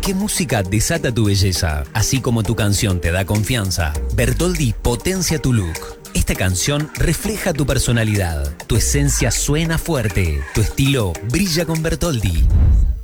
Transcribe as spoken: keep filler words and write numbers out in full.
¿Qué música desata tu belleza? Así como tu canción te da confianza, Bertoldi potencia tu look. Esta canción refleja tu personalidad. Tu esencia suena fuerte. Tu estilo brilla con Bertoldi.